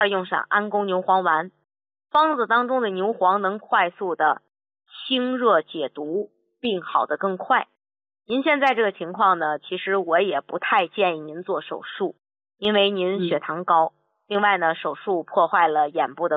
用上安宫牛黄丸。方子当中的牛黄能快速的清热解毒，病好的更快。您现在这个情况呢，其实我也不太建议您做手术，因为您血糖高，另外呢，手术破坏了眼部的